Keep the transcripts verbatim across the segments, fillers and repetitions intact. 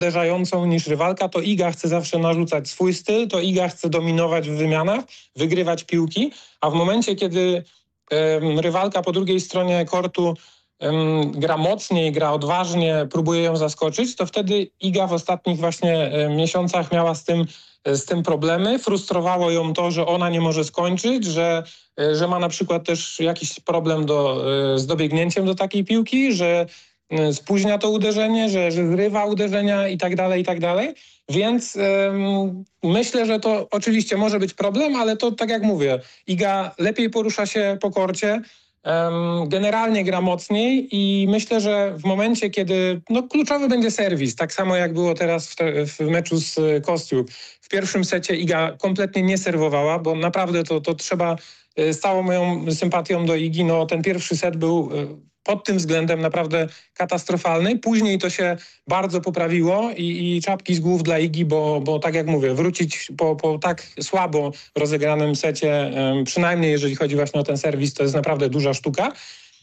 uderzającą niż rywalka, to Iga chce zawsze narzucać swój styl, to Iga chce dominować w wymianach, wygrywać piłki, a w momencie, kiedy um, rywalka po drugiej stronie kortu um, gra mocniej, gra odważnie, próbuje ją zaskoczyć, to wtedy Iga w ostatnich właśnie um, miesiącach miała z tym, z tym problemy. Frustrowało ją to, że ona nie może skończyć, że, że ma na przykład też jakiś problem do, z dobiegnięciem do takiej piłki, że spóźnia to uderzenie, że, że zrywa uderzenia i tak dalej, i tak dalej. Więc ym, myślę, że to oczywiście może być problem, ale to tak jak mówię, Iga lepiej porusza się po korcie, ym, generalnie gra mocniej i myślę, że w momencie, kiedy no, kluczowy będzie serwis, tak samo jak było teraz w, te, w meczu z Kostiu. W pierwszym secie Iga kompletnie nie serwowała, bo naprawdę to, to trzeba z całą moją sympatią do Igi, no ten pierwszy set był pod tym względem naprawdę katastrofalny. Później to się bardzo poprawiło i, i czapki z głów dla Igi, bo, bo tak jak mówię, wrócić po, po tak słabo rozegranym secie, um, przynajmniej jeżeli chodzi właśnie o ten serwis, to jest naprawdę duża sztuka.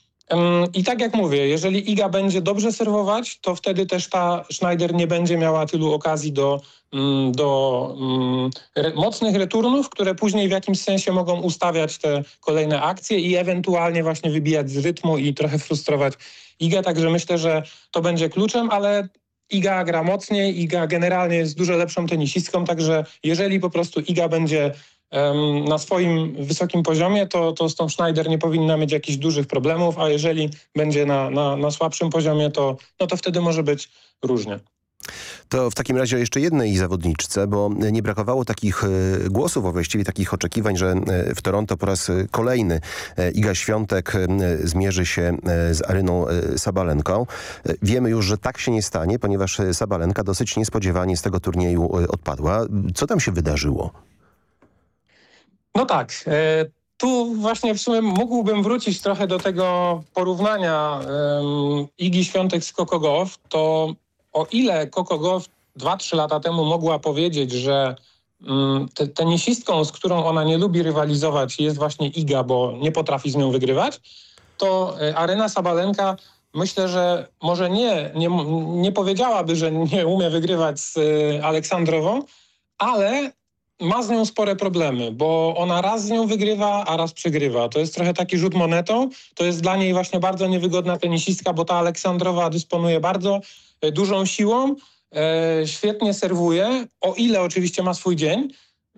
Um, I tak jak mówię, jeżeli Iga będzie dobrze serwować, to wtedy też ta Schneider nie będzie miała tylu okazji do, um, do um, re, mocnych returnów, które później w jakimś sensie mogą ustawiać te kolejne akcje i ewentualnie właśnie wybijać z rytmu i trochę frustrować Igę. Także myślę, że to będzie kluczem, ale Iga gra mocniej, Iga generalnie jest dużo lepszą tenisistką, także jeżeli po prostu Iga będzie na swoim wysokim poziomie, to, to z tą Schneider nie powinna mieć jakichś dużych problemów, a jeżeli będzie na, na, na słabszym poziomie, to, no to wtedy może być różnie. To w takim razie jeszcze jednej zawodniczce, bo nie brakowało takich głosów, a właściwie takich oczekiwań, że w Toronto po raz kolejny Iga Świątek zmierzy się z Aryną Sabalenką. Wiemy już, że tak się nie stanie, ponieważ Sabalenka dosyć niespodziewanie z tego turnieju odpadła. Co tam się wydarzyło? No tak, e, tu właśnie w sumie mógłbym wrócić trochę do tego porównania um, Igi Świątek z Coco Gauff. To o ile Coco Gauff dwa trzy lata temu mogła powiedzieć, że um, te, tenisistką, z którą ona nie lubi rywalizować, jest właśnie Iga, bo nie potrafi z nią wygrywać, to Aryna Sabalenka myślę, że może nie, nie, nie powiedziałaby, że nie umie wygrywać z y, Aleksandrową, ale ma z nią spore problemy, bo ona raz z nią wygrywa, a raz przegrywa. To jest trochę taki rzut monetą. To jest dla niej właśnie bardzo niewygodna tenisistka, bo ta Aleksandrowa dysponuje bardzo e, dużą siłą, e, świetnie serwuje, o ile oczywiście ma swój dzień.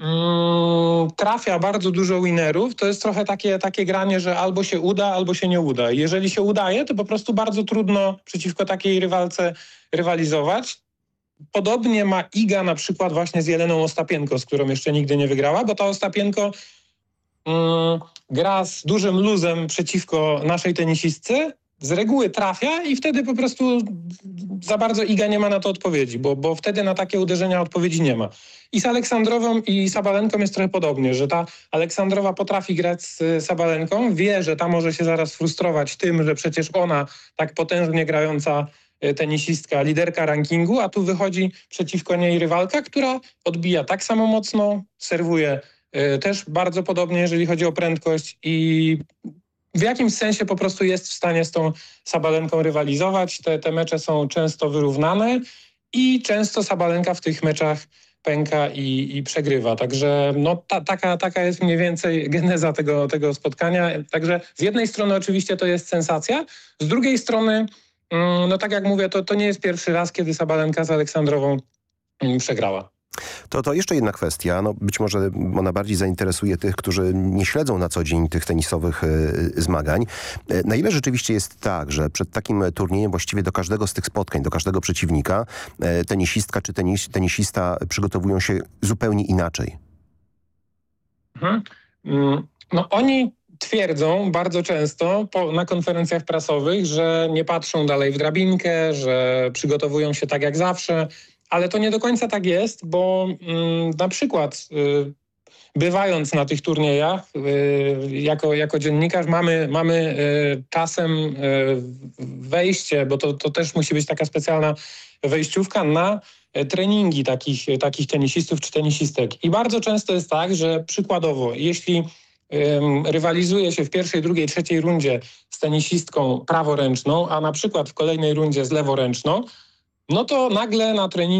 Mm, trafia bardzo dużo winnerów. To jest trochę takie, takie granie, że albo się uda, albo się nie uda. Jeżeli się udaje, to po prostu bardzo trudno przeciwko takiej rywalce rywalizować. Podobnie ma Iga na przykład właśnie z Jeleną Ostapienko, z którą jeszcze nigdy nie wygrała, bo ta Ostapienko mm, gra z dużym luzem przeciwko naszej tenisistce, z reguły trafia i wtedy po prostu za bardzo Iga nie ma na to odpowiedzi, bo, bo wtedy na takie uderzenia odpowiedzi nie ma. I z Aleksandrową i Sabalenką jest trochę podobnie, że ta Aleksandrowa potrafi grać z Sabalenką, wie, że ta może się zaraz frustrować tym, że przecież ona tak potężnie grająca tenisistka, liderka rankingu, a tu wychodzi przeciwko niej rywalka, która odbija tak samo mocno, serwuje y, też bardzo podobnie, jeżeli chodzi o prędkość i w jakimś sensie po prostu jest w stanie z tą Sabalenką rywalizować. Te, te mecze są często wyrównane i często Sabalenka w tych meczach pęka i, i przegrywa. Także no, ta, taka, taka jest mniej więcej geneza tego, tego spotkania. Także z jednej strony oczywiście to jest sensacja, z drugiej strony no tak jak mówię, to, to nie jest pierwszy raz, kiedy Sabalenka z Aleksandrową przegrała. To, to jeszcze jedna kwestia. No, być może ona bardziej zainteresuje tych, którzy nie śledzą na co dzień tych tenisowych y, zmagań. Na ile rzeczywiście jest tak, że przed takim turniejem właściwie do każdego z tych spotkań, do każdego przeciwnika y, tenisistka czy tenis, tenisista przygotowują się zupełnie inaczej? Mhm. No oni twierdzą bardzo często po, na konferencjach prasowych, że nie patrzą dalej w drabinkę, że przygotowują się tak jak zawsze, ale to nie do końca tak jest, bo mm, na przykład y, bywając na tych turniejach y, jako, jako dziennikarz mamy, mamy y, czasem y, wejście, bo to, to też musi być taka specjalna wejściówka na y, treningi takich, takich tenisistów czy tenisistek. I bardzo często jest tak, że przykładowo, jeśli rywalizuje się w pierwszej, drugiej, trzeciej rundzie z tenisistką praworęczną, a na przykład w kolejnej rundzie z leworęczną, no to nagle na treningu